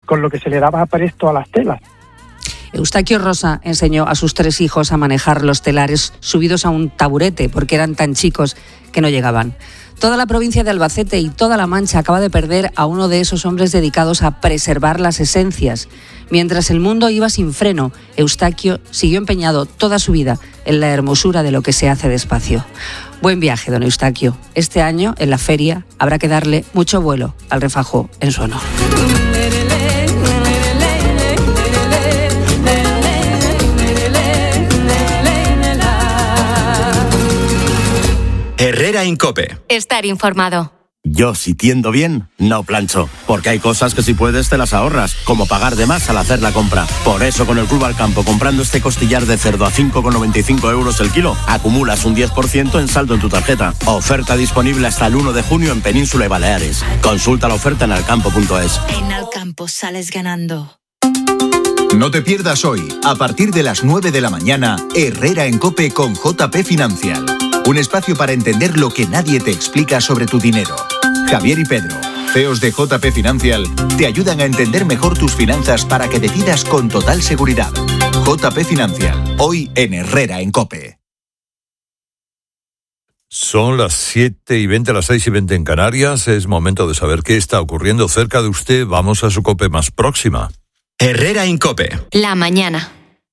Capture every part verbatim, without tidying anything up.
con lo que se le daba presto a las telas. Eustaquio Rosa enseñó a sus tres hijos a manejar los telares subidos a un taburete porque eran tan chicos que no llegaban. Toda la provincia de Albacete y toda La Mancha acaba de perder a uno de esos hombres dedicados a preservar las esencias. Mientras el mundo iba sin freno, Eustaquio siguió empeñado toda su vida en la hermosura de lo que se hace despacio. Buen viaje, don Eustaquio. Este año, en la feria, habrá que darle mucho vuelo al refajo en su honor. Herrera en COPE. Estar informado. Yo, si tiendo bien, no plancho, porque hay cosas que si puedes te las ahorras, como pagar de más al hacer la compra. Por eso con el Club Alcampo, comprando este costillar de cerdo a cinco con noventa y cinco euros el kilo, acumulas un diez por ciento en saldo en tu tarjeta. Oferta disponible hasta el uno de junio en Península y Baleares. Consulta la oferta en alcampo punto es. En Alcampo sales ganando. No te pierdas hoy, a partir de las nueve de la mañana, Herrera en COPE con J P Financial. Un espacio para entender lo que nadie te explica sobre tu dinero. Javier y Pedro, C E Os de J P Financial, te ayudan a entender mejor tus finanzas para que decidas con total seguridad. J P Financial, hoy en Herrera en COPE. Son las siete y veinte, las seis y veinte en Canarias. Es momento de saber qué está ocurriendo cerca de usted. Vamos a su COPE más próxima. Herrera en COPE. La mañana.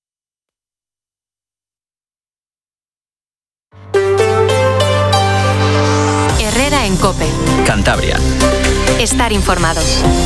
Herrera en COPE. Cantabria. Estar informado.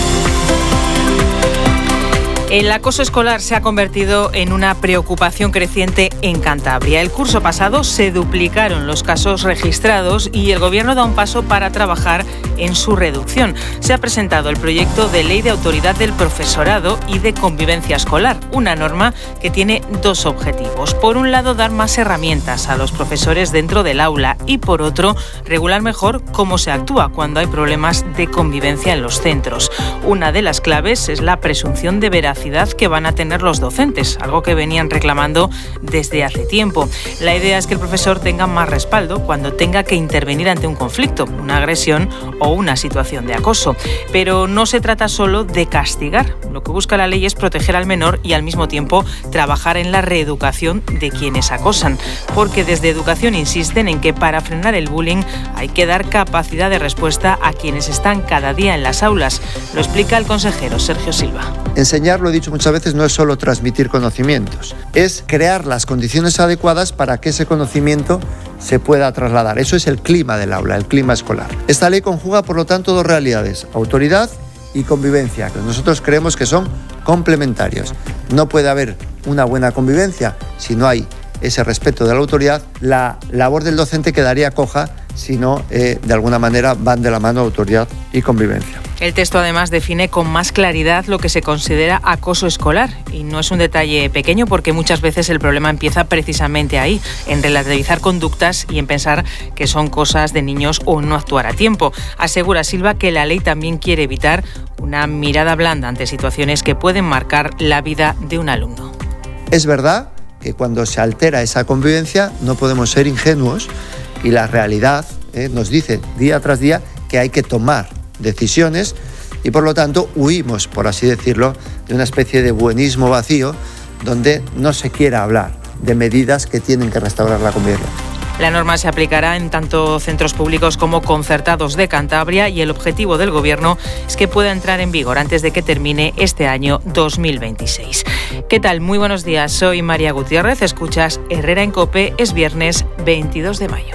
El acoso escolar se ha convertido en una preocupación creciente en Cantabria. El curso pasado se duplicaron los casos registrados y el Gobierno da un paso para trabajar en su reducción. Se ha presentado el proyecto de Ley de Autoridad del Profesorado y de Convivencia Escolar, una norma que tiene dos objetivos. Por un lado, dar más herramientas a los profesores dentro del aula y, por otro, regular mejor cómo se actúa cuando hay problemas de convivencia en los centros. Una de las claves es la presunción de veracidad que van a tener los docentes, algo que venían reclamando desde hace tiempo. La idea es que el profesor tenga más respaldo cuando tenga que intervenir ante un conflicto, una agresión o una situación de acoso. Pero no se trata solo de castigar. Lo que busca la ley es proteger al menor y al mismo tiempo trabajar en la reeducación de quienes acosan, porque desde educación insisten en que para frenar el bullying hay que dar capacidad de respuesta a quienes están cada día en las aulas. Lo explica el consejero Sergio Silva. Enseñar, lo he dicho muchas veces, no es solo transmitir conocimientos, es crear las condiciones adecuadas para que ese conocimiento se pueda trasladar. Eso es el clima del aula, el clima escolar. Esta ley conjuga, por lo tanto, dos realidades: autoridad y convivencia, que nosotros creemos que son complementarios. No puede haber una buena convivencia si no hay ese respeto de la autoridad. La labor del docente quedaría coja si no, eh, de alguna manera, van de la mano autoridad y convivencia. El texto además define con más claridad lo que se considera acoso escolar, y no es un detalle pequeño porque muchas veces el problema empieza precisamente ahí, en relativizar conductas y en pensar que son cosas de niños o no actuar a tiempo. Asegura Silva que la ley también quiere evitar una mirada blanda ante situaciones que pueden marcar la vida de un alumno. Es verdad que cuando se altera esa convivencia no podemos ser ingenuos y la realidad eh, nos dice día tras día que hay que tomar decisiones y por lo tanto huimos, por así decirlo, de una especie de buenismo vacío donde no se quiera hablar de medidas que tienen que restaurar la convivencia. La norma se aplicará en tanto centros públicos como concertados de Cantabria y el objetivo del Gobierno es que pueda entrar en vigor antes de que termine este año dos mil veintiséis. ¿Qué tal? Muy buenos días, soy María Gutiérrez, escuchas Herrera en COPE, es viernes veintidós de mayo.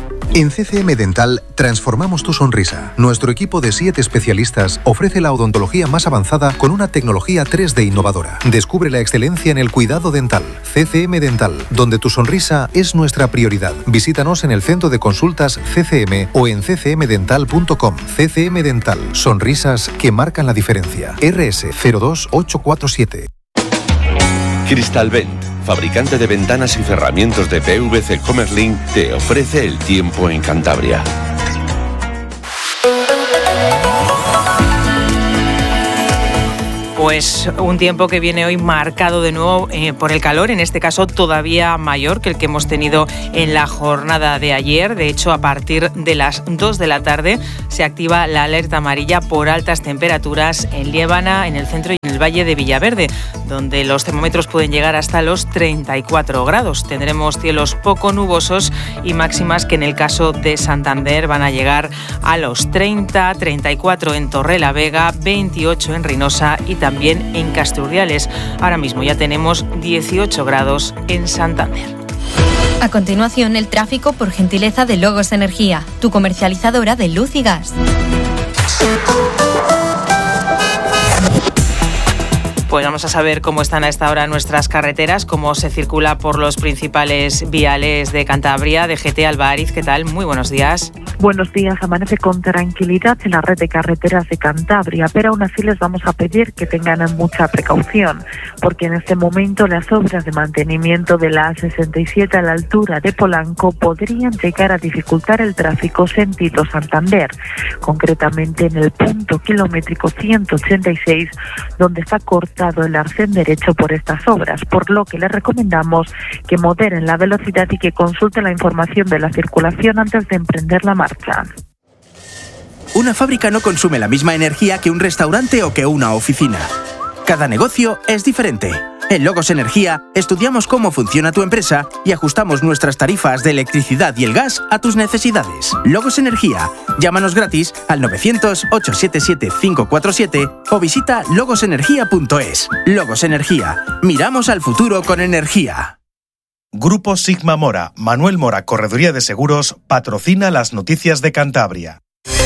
En C C M Dental transformamos tu sonrisa. Nuestro equipo de siete especialistas ofrece la odontología más avanzada con una tecnología tres D innovadora. Descubre la excelencia en el cuidado dental. C C M Dental, donde tu sonrisa es nuestra prioridad. Visítanos en el centro de consultas C C M o en c c m dental punto com. C C M Dental, sonrisas que marcan la diferencia. R S cero dos ocho cuatro siete. Cristalvent, fabricante de ventanas y cerramientos de P V C Comerlin, te ofrece el tiempo en Cantabria. Pues un tiempo que viene hoy marcado de nuevo eh, por el calor, en este caso todavía mayor que el que hemos tenido en la jornada de ayer. De hecho, a partir de las dos de la tarde se activa la alerta amarilla por altas temperaturas en Liébana, en el centro y en el Valle de Villaverde, donde los termómetros pueden llegar hasta los treinta y cuatro grados. Tendremos cielos poco nubosos y máximas que en el caso de Santander van a llegar a los treinta, treinta y cuatro en Torrelavega, veintiocho en Reynosa y también en Casturdiales. Ahora mismo ya tenemos dieciocho grados en Santander. A continuación, el tráfico por gentileza de Logos Energía, tu comercializadora de luz y gas. Pues vamos a saber cómo están a esta hora nuestras carreteras, cómo se circula por los principales viales de Cantabria. D G T Albariz, ¿qué tal? Muy buenos días. Buenos días. Amanece con tranquilidad en la red de carreteras de Cantabria, pero aún así les vamos a pedir que tengan mucha precaución, porque en este momento las obras de mantenimiento de la A sesenta y siete a la altura de Polanco podrían llegar a dificultar el tráfico sentido Santander, concretamente en el punto kilométrico ciento ochenta y seis, donde está cortado el arcén derecho por estas obras, por lo que les recomendamos que moderen la velocidad y que consulten la información de la circulación antes de emprender la marcha. Una fábrica no consume la misma energía que un restaurante o que una oficina. Cada negocio es diferente. En Logos Energía estudiamos cómo funciona tu empresa y ajustamos nuestras tarifas de electricidad y el gas a tus necesidades. Logos Energía. Llámanos gratis al novecientos, ochocientos setenta y siete, quinientos cuarenta y siete o visita logos energía punto es. Logos Energía. Miramos al futuro con energía. Grupo Sigma Mora, Manuel Mora, Correduría de Seguros, patrocina las noticias de Cantabria.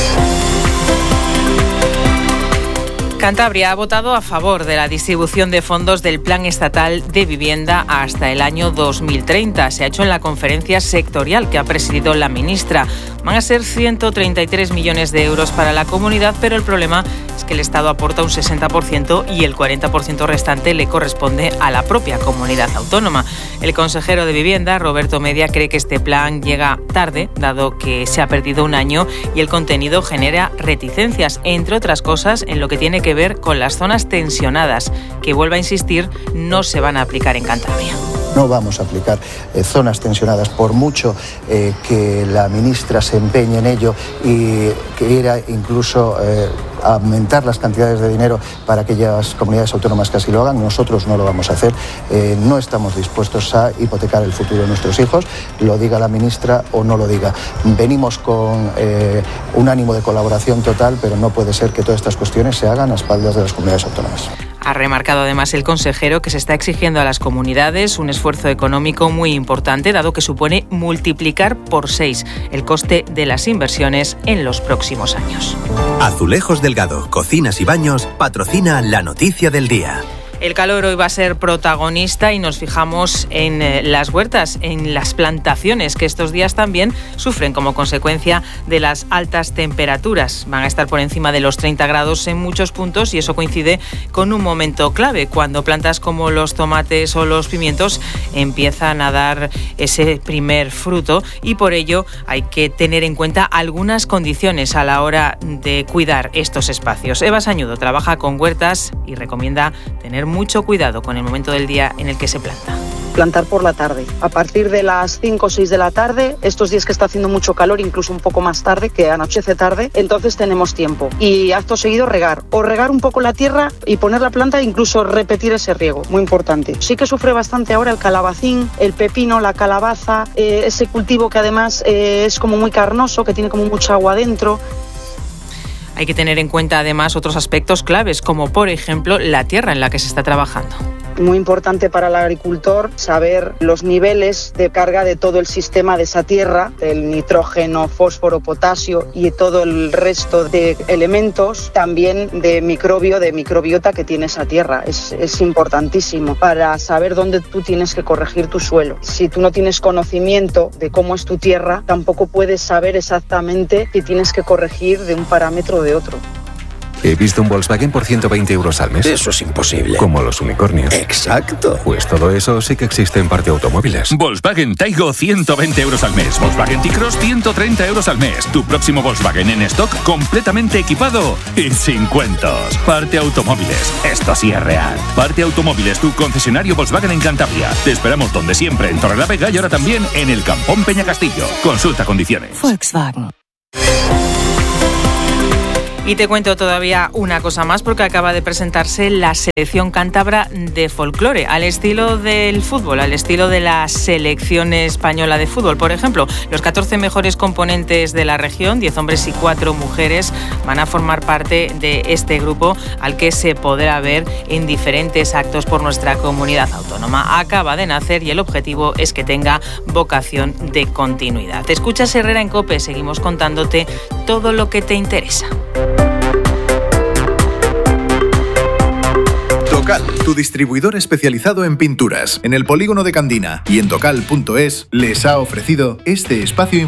Cantabria ha votado a favor de la distribución de fondos del Plan Estatal de Vivienda hasta el año dos mil treinta. Se ha hecho en la conferencia sectorial que ha presidido la ministra. Van a ser ciento treinta y tres millones de euros para la comunidad, pero el problema es que el Estado aporta un sesenta por ciento y el cuarenta por ciento restante le corresponde a la propia comunidad autónoma. El consejero de Vivienda, Roberto Media, cree que este plan llega tarde, dado que se ha perdido un año y el contenido genera reticencias, entre otras cosas, en lo que tiene que ver con las zonas tensionadas, que, vuelvo a insistir, no se van a aplicar en Cantabria. No vamos a aplicar eh, zonas tensionadas, por mucho eh, que la ministra se empeñe en ello y quiera incluso eh, aumentar las cantidades de dinero para aquellas comunidades autónomas que así lo hagan. Nosotros no lo vamos a hacer. Eh, no estamos dispuestos a hipotecar el futuro de nuestros hijos, lo diga la ministra o no lo diga. Venimos con eh, un ánimo de colaboración total, pero no puede ser que todas estas cuestiones se hagan a espaldas de las comunidades autónomas. Ha remarcado además el consejero que se está exigiendo a las comunidades un esfuerzo económico muy importante, dado que supone multiplicar por seis el coste de las inversiones en los próximos años. Azulejos Delgado, Cocinas y Baños, patrocina la noticia del día. El calor hoy va a ser protagonista y nos fijamos en eh, las huertas, en las plantaciones, que estos días también sufren como consecuencia de las altas temperaturas. Van a estar por encima de los treinta grados en muchos puntos y eso coincide con un momento clave, cuando plantas como los tomates o los pimientos empiezan a dar ese primer fruto, y por ello hay que tener en cuenta algunas condiciones a la hora de cuidar estos espacios. Eva Sañudo trabaja con huertas y recomienda tener mucho cuidado con el momento del día en el que se planta. Plantar por la tarde. A partir de las cinco o seis de la tarde, estos días que está haciendo mucho calor, incluso un poco más tarde, que anochece tarde, entonces tenemos tiempo. Y acto seguido regar. O regar un poco la tierra y poner la planta e incluso repetir ese riego. Muy importante. Sí que sufre bastante ahora el calabacín, el pepino, la calabaza, eh, ese cultivo que además eh, es como muy carnoso, que tiene como mucha agua dentro. Hay que tener en cuenta además otros aspectos claves, como por ejemplo la tierra en la que se está trabajando. Muy importante para el agricultor saber los niveles de carga de todo el sistema de esa tierra, el nitrógeno, fósforo, potasio y todo el resto de elementos, también de microbio, de microbiota que tiene esa tierra. Es, es importantísimo para saber dónde tú tienes que corregir tu suelo. Si tú no tienes conocimiento de cómo es tu tierra, tampoco puedes saber exactamente si tienes que corregir de un parámetro o de otro. He visto un Volkswagen por ciento veinte euros al mes. Eso es imposible. Como los unicornios. Exacto. Pues todo eso sí que existe en Parte Automóviles. Volkswagen Taigo, ciento veinte euros al mes. Volkswagen T-Cross, ciento treinta euros al mes. Tu próximo Volkswagen en stock, completamente equipado y sin cuentos. Parte Automóviles. Esto sí es real. Parte Automóviles, tu concesionario Volkswagen en Cantabria. Te esperamos donde siempre, en Torrelavega y ahora también en el Campón Peña Castillo. Consulta condiciones. Volkswagen. Y te cuento todavía una cosa más, porque acaba de presentarse la selección cántabra de folclore, al estilo del fútbol, al estilo de la selección española de fútbol. Por ejemplo, los catorce mejores componentes de la región, diez hombres y cuatro mujeres, van a formar parte de este grupo al que se podrá ver en diferentes actos por nuestra comunidad autónoma. Acaba de nacer y el objetivo es que tenga vocación de continuidad. Te escuchas Herrera en COPE, seguimos contándote todo lo que te interesa. Docal, tu distribuidor especializado en pinturas, en el polígono de Candina y en docal punto es, les ha ofrecido este espacio.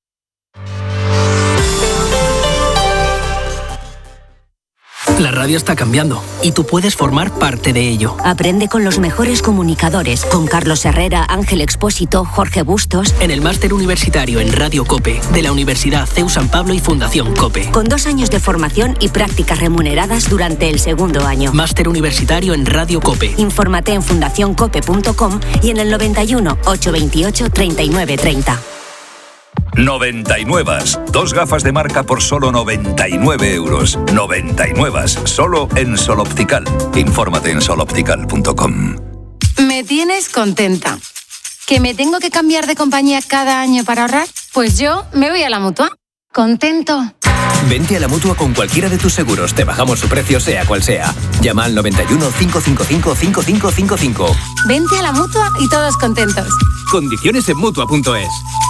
La radio está cambiando y tú puedes formar parte de ello. Aprende con los mejores comunicadores, con Carlos Herrera, Ángel Expósito, Jorge Bustos. En el máster universitario en Radio COPE de la Universidad C E U San Pablo y Fundación COPE. Con dos años de formación y prácticas remuneradas durante el segundo año. Máster universitario en Radio COPE. Infórmate en fundación cope punto com y en el noventa y uno, ochocientos veintiocho, treinta y nueve treinta. noventa y nueve. Dos gafas de marca por solo noventa y nueve euros. noventa y nueve. Solo en Sol Optical. Infórmate en sol optical punto com. Me tienes contenta. ¿Que me tengo que cambiar de compañía cada año para ahorrar? Pues yo me voy a la Mutua. Contento. Vente a la Mutua con cualquiera de tus seguros. Te bajamos su precio, sea cual sea. Llama al noventa y uno, cinco cinco cinco, cinco cinco cinco cinco. Vente a la Mutua y todos contentos. Condiciones en Mutua punto es.